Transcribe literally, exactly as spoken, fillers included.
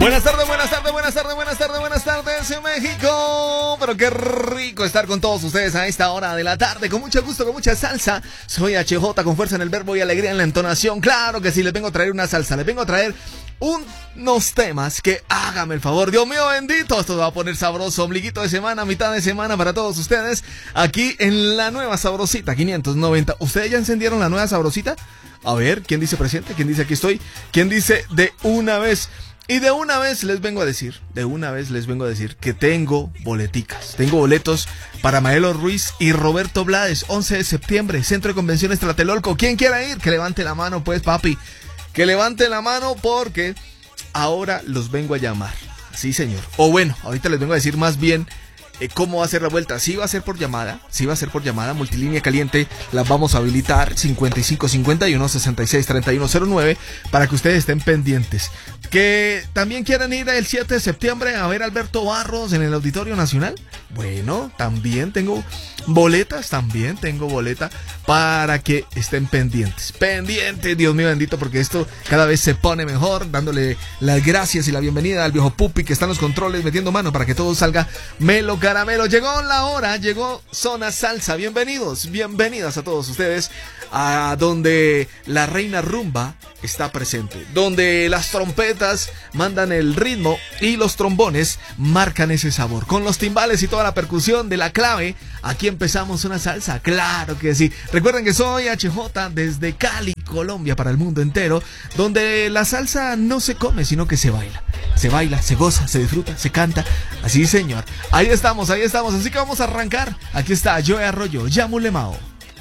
Buenas tardes, buenas tardes, buenas tardes, buenas tardes, buenas tardes en México. Pero qué rico estar con todos ustedes a esta hora de la tarde, con mucho gusto, con mucha salsa. Soy H J, con fuerza en el verbo y alegría en la entonación. Claro que sí, les vengo a traer una salsa, les vengo a traer unos temas que hágame el favor. Dios mío bendito, esto va a poner sabroso. Ombliguito de semana, mitad de semana para todos ustedes, aquí en la nueva Sabrosita quinientos noventa. ¿Ustedes ya encendieron la nueva Sabrosita? A ver, ¿quién dice presente? ¿Quién dice aquí estoy? ¿Quién dice de una vez? Y de una vez les vengo a decir, de una vez les vengo a decir que tengo boleticas, tengo boletos para Maelo Ruiz y Roberto Blades, once de septiembre, Centro de Convenciones Tlatelolco. ¿Quién quiera ir? Que levante la mano, pues, papi, que levante la mano porque ahora los vengo a llamar. Sí, señor. O bueno, ahorita les vengo a decir más bien eh, cómo va a ser la vuelta. Sí va a ser por llamada, sí va a ser por llamada, multilínea caliente, las vamos a habilitar, cincuenta y cinco cincuenta y uno sesenta y seis treinta y uno cero nueve, para que ustedes estén pendientes. Que también quieren ir el siete de septiembre a ver a Alberto Barros en el Auditorio Nacional. Bueno, también tengo boletas, también tengo boleta para que estén pendientes. Pendientes, Dios mío bendito, porque esto cada vez se pone mejor, dándole las gracias y la bienvenida al viejo Pupi que está en los controles metiendo mano para que todo salga melo caramelo. Llegó la hora, llegó Zona Salsa. Bienvenidos, bienvenidas a todos ustedes a donde la reina rumba está presente, donde las trompetas mandan el ritmo y los trombones marcan ese sabor. Con los timbales y toda la percusión de la clave, aquí empezamos una salsa, claro que sí. Recuerden que soy H J desde Cali, Colombia, para el mundo entero, donde la salsa no se come, sino que se baila. Se baila, se goza, se disfruta, se canta. Así, señor. Ahí estamos, ahí estamos. Así que vamos a arrancar. Aquí está Joe Arroyo, Yamulemao.